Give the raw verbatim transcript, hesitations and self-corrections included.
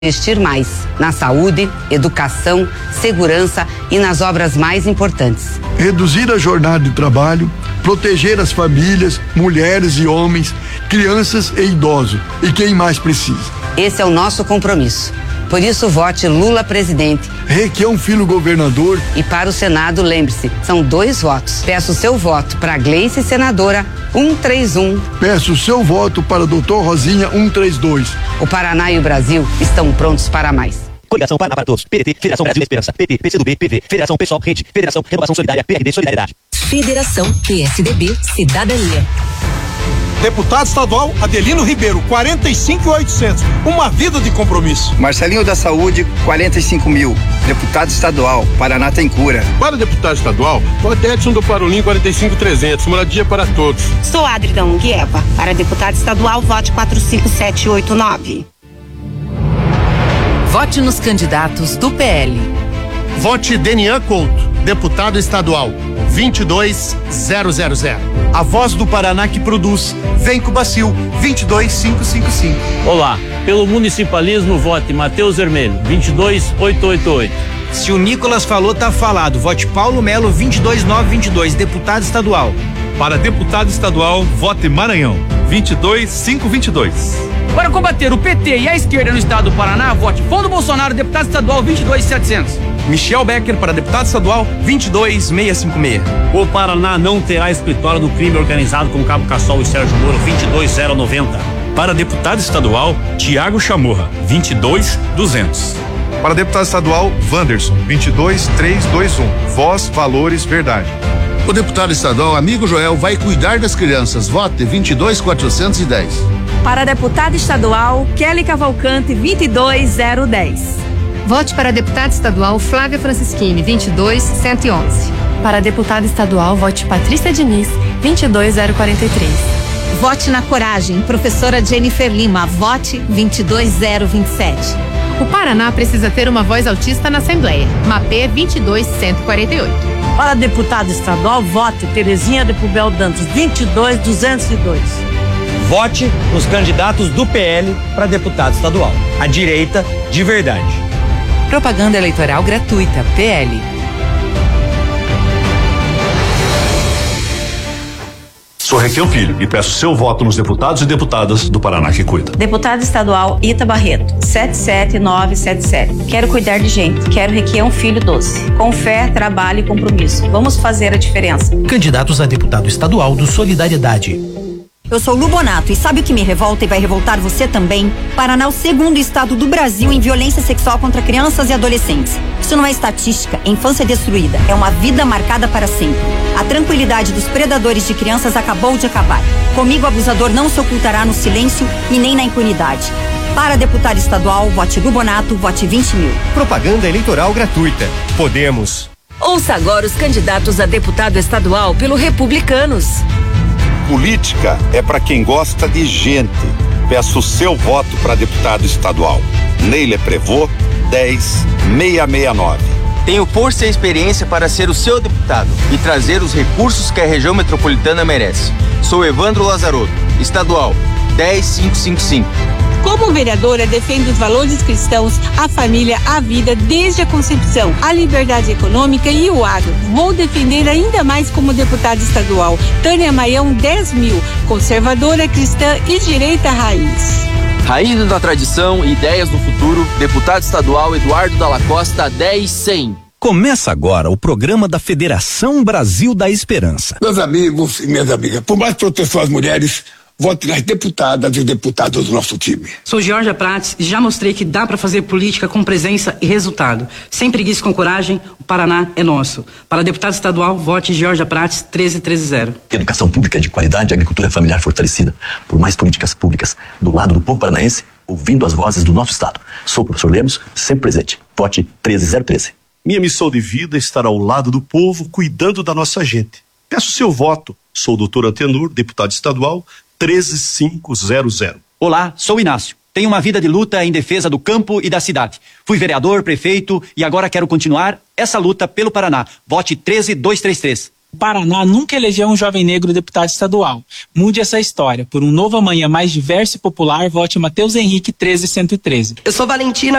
investir mais na saúde, educação, segurança e nas obras mais importantes. Reduzir a jornada de trabalho, proteger as famílias, mulheres e homens, crianças e idosos e quem mais precisa. Esse é o nosso compromisso. Por isso, vote Lula presidente. Requião Filho governador. E para o Senado, lembre-se, são dois votos. Peço o seu voto para Gleice, senadora, um três um. Peço o seu voto para doutor Rosinha, um três dois. O Paraná e o Brasil estão prontos para mais. Coligação Paraná para Todos, P D T, Federação Brasil da Esperança, P T, P C do B, P V, Federação Pessoal, Rede, Federação Renovação Solidária, P R D, Solidariedade. Federação P S D B, Cidadania. Deputado estadual Adelino Ribeiro, quarenta e cinco mil e oitocentos. Uma vida de compromisso. Marcelinho da Saúde, quarenta e cinco mil. Deputado estadual, Paraná tem cura. Para deputado estadual, vote Edson do Parolim, quarenta e cinco mil e trezentos. Moradia para todos. Sou Adrida Mungueva. Para deputado estadual, vote quatro cinco sete oito nove. Vote nos candidatos do P L. Vote Denian Couto, deputado estadual, vinte e dois mil. A voz do Paraná que produz. Vem com o Bacil, vinte e dois mil quinhentos e cinquenta e cinco. Olá, pelo municipalismo, vote Matheus Vermelho, vinte e dois mil oitocentos e oitenta e oito. Se o Nicolas falou, tá falado. Vote Paulo Melo, vinte e dois mil novecentos e vinte e dois, deputado estadual. Para deputado estadual, vote Maranhão, vinte e dois mil quinhentos e vinte e dois. Para combater o P T e a esquerda no estado do Paraná, vote Fundo Bolsonaro, deputado estadual, vinte e dois mil e setecentos. Michel Becker para deputado estadual, vinte e dois mil seiscentos e cinquenta e seis. O Paraná não terá escritório do crime organizado com Cabo Cassol e Sérgio Moro, vinte e dois mil e noventa. Para deputado estadual, Tiago Chamorra, vinte e dois mil e duzentos. Para deputado estadual, Wanderson, vinte e dois mil trezentos e vinte e um. Voz, valores, verdade. O deputado estadual, amigo Joel, vai cuidar das crianças. Vote vinte e dois mil quatrocentos e dez. Para deputado estadual, Kelly Cavalcante, vinte e dois mil dez. Vote para deputado estadual Flávia Francischini, vinte e dois mil cento e onze. Para deputado estadual, vote Patrícia Diniz, vinte e dois mil quarenta e três. Vote na coragem, professora Jennifer Lima, vote vinte e dois mil vinte e sete. O Paraná precisa ter uma voz autista na Assembleia. Mapê vinte e dois mil cento e quarenta e oito. Para deputado estadual, vote Terezinha de Pubel Dantas, vinte e dois mil duzentos e dois. Vote nos candidatos do P L para deputado estadual. A direita de verdade. Propaganda eleitoral gratuita, P L. Sou Requião Filho e peço seu voto nos deputados e deputadas do Paraná que cuida. Deputado estadual Ita Barreto, sete sete nove sete sete. Quero cuidar de gente, quero Requião Filho doze. Com fé, trabalho e compromisso. Vamos fazer a diferença. Candidatos a deputado estadual do Solidariedade. Eu sou Lu Bonato e sabe o que me revolta e vai revoltar você também? Paraná é o segundo estado do Brasil em violência sexual contra crianças e adolescentes. Isso não é estatística, é infância destruída, é uma vida marcada para sempre. A tranquilidade dos predadores de crianças acabou de acabar. Comigo, o abusador não se ocultará no silêncio e nem na impunidade. Para deputado estadual, vote Lu Bonato, vote vinte mil. Propaganda eleitoral gratuita. Podemos. Ouça agora os candidatos a deputado estadual pelo Republicanos. Política é para quem gosta de gente. Peço o seu voto para deputado estadual. Neile Prevô, dez mil seiscentos e sessenta e nove. Tenho força e experiência para ser o seu deputado e trazer os recursos que a região metropolitana merece. Sou Evandro Lazarotto, estadual, dez mil quinhentos e cinquenta e cinco. Como vereadora, defendo os valores cristãos, a família, a vida, desde a concepção, a liberdade econômica e o agro. Vou defender ainda mais como deputada estadual. Tânia Maião, dez mil, conservadora, cristã e direita raiz. Raízes da tradição e ideias do futuro, deputado estadual Eduardo Dalla Costa, dez mil e cem. Começa agora o programa da Federação Brasil da Esperança. Meus amigos e minhas amigas, por mais proteção às mulheres, vote nas deputadas e deputados do nosso time. Sou Georgia Prates e já mostrei que dá para fazer política com presença e resultado. Sem preguiça e com coragem, o Paraná é nosso. Para deputado estadual, vote Georgia Prates, treze mil e trinta. Educação pública de qualidade e agricultura familiar fortalecida. Por mais políticas públicas do lado do povo paranaense, ouvindo as vozes do nosso estado. Sou o professor Lemos, sempre presente. Vote treze mil e treze. Minha missão de vida é estar ao lado do povo, cuidando da nossa gente. Peço seu voto. Sou o doutor Antenor, deputado estadual, treze mil quinhentos. Olá, sou Inácio. Tenho uma vida de luta em defesa do campo e da cidade. Fui vereador, prefeito e agora quero continuar essa luta pelo Paraná. Vote treze mil duzentos e trinta e três. O Paraná nunca elegeu um jovem negro deputado estadual. Mude essa história. Por um novo amanhã mais diverso e popular, vote Matheus Henrique treze cento e treze. Eu sou Valentina